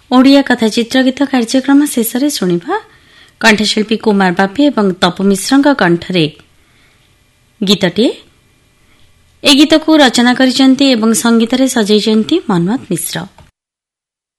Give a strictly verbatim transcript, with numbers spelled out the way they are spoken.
ओडिया कथा चित्रगीत कार्यक्रम शेष में शुणा कंठशिल्पी कुमार बापी और तपु मिश्र कंठरे गीतटे ए गीत को रचना करिसेंती एवं संगीत रे सजाइसेंती मनमथ मिश्र।